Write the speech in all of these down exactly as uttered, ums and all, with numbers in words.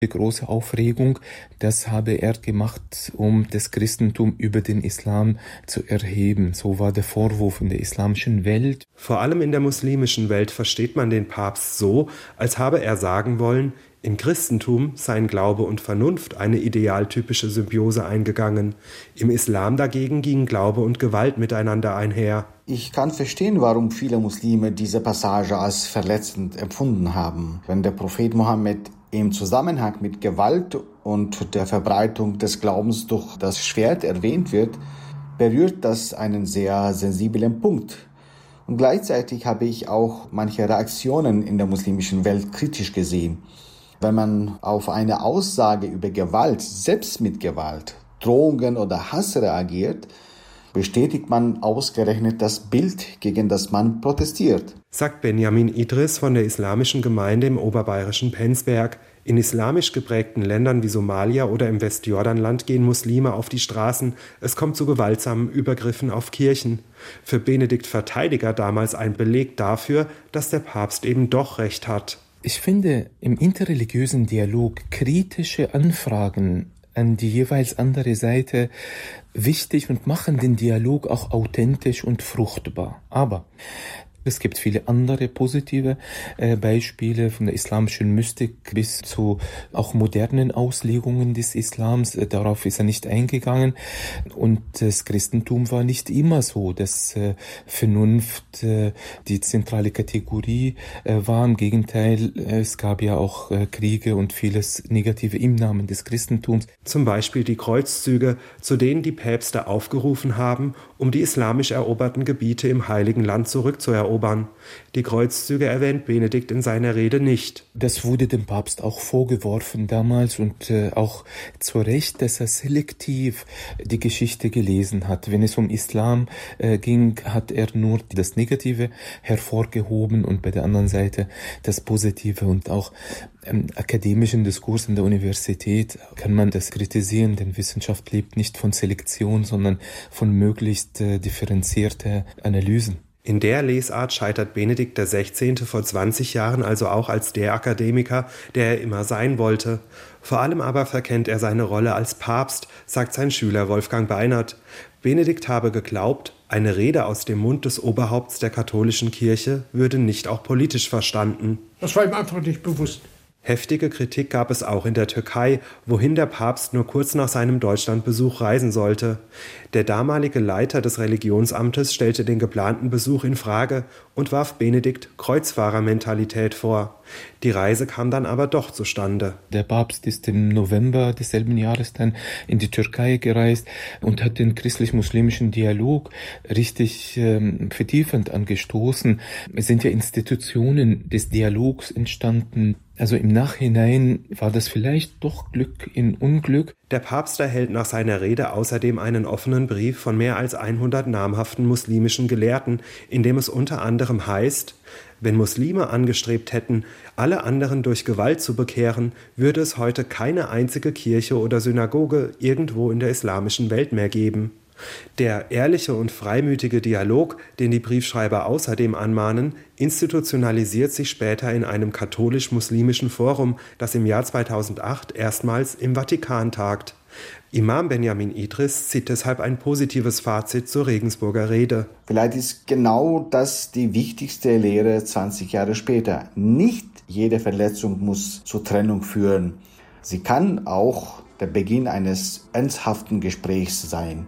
Die große Aufregung, das habe er gemacht, um das Christentum über den Islam zu erheben. So war der Vorwurf in der islamischen Welt. Vor allem in der muslimischen Welt versteht man den Papst so, als habe er sagen wollen, im Christentum seien Glaube und Vernunft eine idealtypische Symbiose eingegangen. Im Islam dagegen gingen Glaube und Gewalt miteinander einher. Ich kann verstehen, warum viele Muslime diese Passage als verletzend empfunden haben. Wenn der Prophet Mohammed im Zusammenhang mit Gewalt und der Verbreitung des Glaubens durch das Schwert erwähnt wird, berührt das einen sehr sensiblen Punkt. Und gleichzeitig habe ich auch manche Reaktionen in der muslimischen Welt kritisch gesehen. Wenn man auf eine Aussage über Gewalt, selbst mit Gewalt, Drohungen oder Hass reagiert, bestätigt man ausgerechnet das Bild, gegen das man protestiert. Sagt Benjamin Idris von der islamischen Gemeinde im oberbayerischen Penzberg. In islamisch geprägten Ländern wie Somalia oder im Westjordanland gehen Muslime auf die Straßen. Es kommt zu gewaltsamen Übergriffen auf Kirchen. Für Benedikt Verteidiger damals ein Beleg dafür, dass der Papst eben doch recht hat. Ich finde im interreligiösen Dialog kritische Anfragen an die jeweils andere Seite wichtig und machen den Dialog auch authentisch und fruchtbar. Aber es gibt viele andere positive äh, Beispiele von der islamischen Mystik bis zu auch modernen Auslegungen des Islams. Äh, darauf ist er nicht eingegangen. Und das Christentum war nicht immer so, dass äh, Vernunft äh, die zentrale Kategorie äh, war. Im Gegenteil, äh, es gab ja auch äh, Kriege und vieles Negative im Namen des Christentums. Zum Beispiel die Kreuzzüge, zu denen die Päpste aufgerufen haben, um die islamisch eroberten Gebiete im Heiligen Land zurückzuerobern. Die Kreuzzüge erwähnt Benedikt in seiner Rede nicht. Das wurde dem Papst auch vorgeworfen damals und äh, auch zu Recht, dass er selektiv die Geschichte gelesen hat. Wenn es um Islam äh, ging, hat er nur das Negative hervorgehoben und bei der anderen Seite das Positive. Und auch im akademischen Diskurs in der Universität kann man das kritisieren, denn Wissenschaft lebt nicht von Selektion, sondern von möglichst äh, differenzierter Analysen. In der Lesart scheitert Benedikt der Sechzehnte vor zwanzig Jahren also auch als der Akademiker, der er immer sein wollte. Vor allem aber verkennt er seine Rolle als Papst, sagt sein Schüler Wolfgang Beinert. Benedikt habe geglaubt, eine Rede aus dem Mund des Oberhaupts der katholischen Kirche würde nicht auch politisch verstanden. Das war ihm einfach nicht bewusst. Heftige Kritik gab es auch in der Türkei, wohin der Papst nur kurz nach seinem Deutschlandbesuch reisen sollte. Der damalige Leiter des Religionsamtes stellte den geplanten Besuch in Frage und warf Benedikt Kreuzfahrermentalität vor. Die Reise kam dann aber doch zustande. Der Papst ist im November desselben Jahres dann in die Türkei gereist und hat den christlich-muslimischen Dialog richtig ähm, vertiefend angestoßen. Es sind ja Institutionen des Dialogs entstanden. Also im Nachhinein war das vielleicht doch Glück in Unglück. Der Papst erhält nach seiner Rede außerdem einen offenen Brief von mehr als hundert namhaften muslimischen Gelehrten, in dem es unter anderem heißt: Wenn Muslime angestrebt hätten, alle anderen durch Gewalt zu bekehren, würde es heute keine einzige Kirche oder Synagoge irgendwo in der islamischen Welt mehr geben. Der ehrliche und freimütige Dialog, den die Briefschreiber außerdem anmahnen, institutionalisiert sich später in einem katholisch-muslimischen Forum, das im Jahr zweitausendacht erstmals im Vatikan tagt. Imam Benjamin Idris zieht deshalb ein positives Fazit zur Regensburger Rede. Vielleicht ist genau das die wichtigste Lehre zwanzig Jahre später. Nicht jede Verletzung muss zur Trennung führen. Sie kann auch der Beginn eines ernsthaften Gesprächs sein.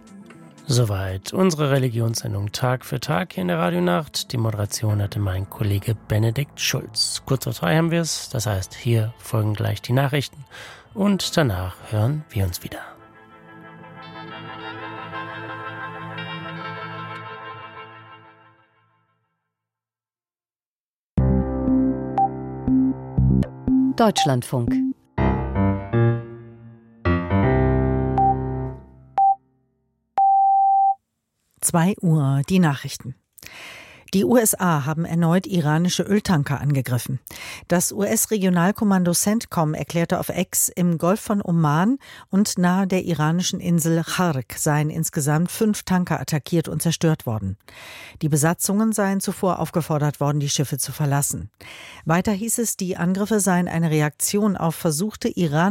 Soweit unsere Religionssendung Tag für Tag hier in der Radionacht. Die Moderation hatte mein Kollege Benedikt Schulz. Kurz vor zwei haben wir es, das heißt, hier folgen gleich die Nachrichten und danach hören wir uns wieder. Deutschlandfunk. zwei Uhr, die Nachrichten. Die U S A haben erneut iranische Öltanker angegriffen. Das U S-Regionalkommando CENTCOM erklärte auf X, im Golf von Oman und nahe der iranischen Insel Khark seien insgesamt fünf Tanker attackiert und zerstört worden. Die Besatzungen seien zuvor aufgefordert worden, die Schiffe zu verlassen. Weiter hieß es, die Angriffe seien eine Reaktion auf versuchte Iran